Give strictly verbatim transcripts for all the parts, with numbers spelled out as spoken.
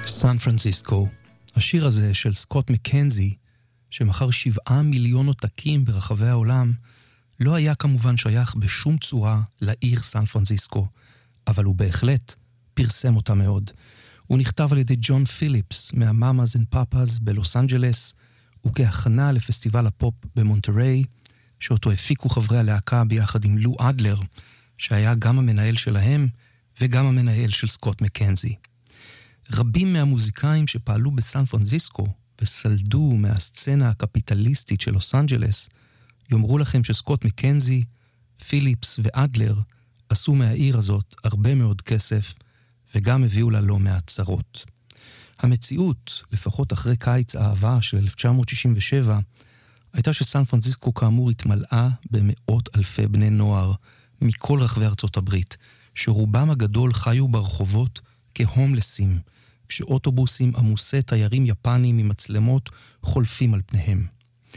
סן פרנסיסקו. השיר הזה של סקוט מקנזי, שמכר שבעה מיליון עותקים ברחבי העולם, לא היה כמובן שייך בשום צורה לעיר סן פרנסיסקו, אבל הוא בהחלט פרסם אותה מאוד. הוא נכתב על ידי ג'ון פיליפס מהמאמאז אנד פאפאז בלוס אנג'לס, וכהכנה לפסטיבל הפופ במונטריי, שאותו הפיקו חברי הלהקה ביחד עם לו אדלר, שהיה גם המנהל שלהם וגם המנהל של סקוט מקנזי. רבים מהמוזיקאים שפעלו בסן פרנסיסקו וסלדו מהסצנה הקפיטליסטית של לוס אנג'לס, יאמרו לכם שסקוט מקנזי, פיליפס ואדלר עשו מהעיר הזאת הרבה מאוד כסף וגם הביאו לה לא מעט צרות. המציאות, לפחות אחרי קיץ האהבה של אלף תשע מאות שישים ושבע, הייתה שסן פרנסיסקו כאמור התמלאה במאות אלפי בני נוער מכל רחבי ארצות הברית, שרובם הגדול חיו ברחובות כהומלסים, כשאוטובוסים עמוסי תיירים יפנים עם מצלמות חולפים על פניהם.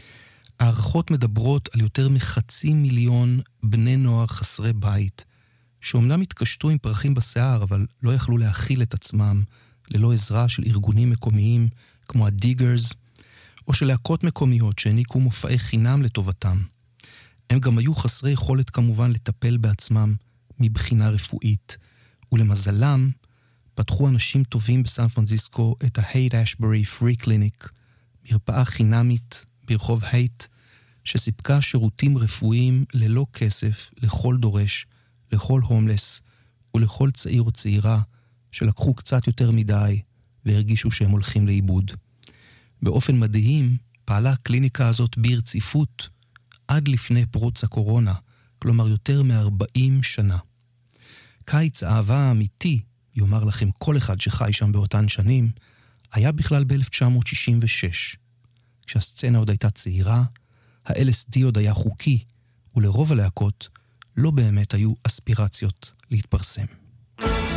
הערכות מדברות על יותר מחצי מיליון בני נוער חסרי בית, שאומנם התקשטו עם פרחים בשיער, אבל לא יכלו להכיל את עצמם ללא עזרה של ארגונים מקומיים כמו הדיגרס, או של להקות מקומיות שהעניקו מופעי חינם לטובתם. הם גם היו חסרי יכולת כמובן לטפל בעצמם מבחינה רפואית, ולמזלם פתחו אנשים טובים בסן פרנסיסקו את ה-הייט אשברי פרי קליניק, מרפאה חינמית ברחוב הייט, שסיפקה שירותים רפואיים ללא כסף לכל דורש, לכל הומלס ולכל צעיר או צעירה שלקחו קצת יותר מדי והרגישו שהם הולכים לאיבוד. באופן מדהים פעלה הקליניקה הזאת ברציפות עד לפני פרוץ הקורונה, כלומר יותר מ-ארבעים שנה. קיץ האהבה האמיתי, יאמר לכם כל אחד שחי שם באותן שנים, היה בכלל ב-אלף תשע מאות שישים ושש. כשהסצנה עוד הייתה צעירה, ה-אל אס די עוד היה חוקי, ולרוב הלהקות לא באמת היו אספירציות להתפרסם.